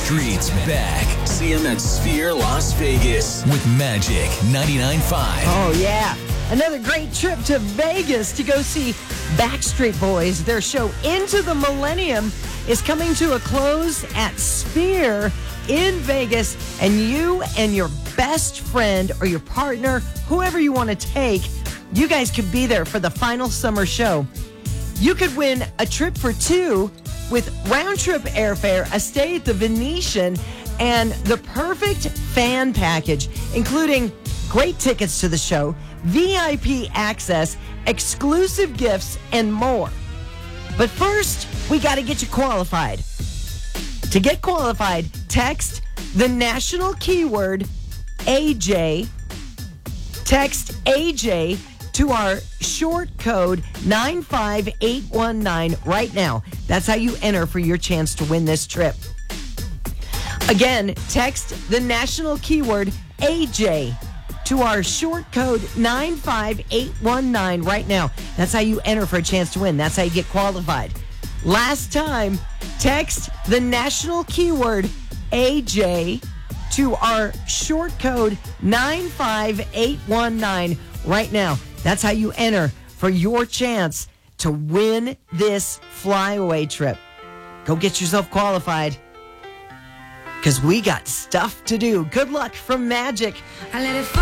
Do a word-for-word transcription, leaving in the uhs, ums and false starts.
Street's back. See him at Sphere Las Vegas with Magic ninety-nine point five. Oh, yeah. Another great trip to Vegas to go see Backstreet Boys. Their show Into the Millennium is coming to a close at Sphere in Vegas. And you and your best friend or your partner, whoever you want to take, you guys could be there for the final summer show. You could win a trip for two with round-trip airfare, a stay at the Venetian, and the perfect fan package, including great tickets to the show, V I P access, exclusive gifts, and more. But first, we got to get you qualified. To get qualified, text the national keyword A J. Text A J to our short code nine five eight one nine right now. That's how you enter for your chance to win this trip. Again, text the national keyword A J to our short code nine five eight one nine right now. That's how you enter for a chance to win. That's how you get qualified. Last time, text the national keyword A J to our short code nine five eight one nine right now. That's how you enter for your chance to win this flyaway trip. Go get yourself qualified, because we got stuff to do. Good luck from Magic. I let it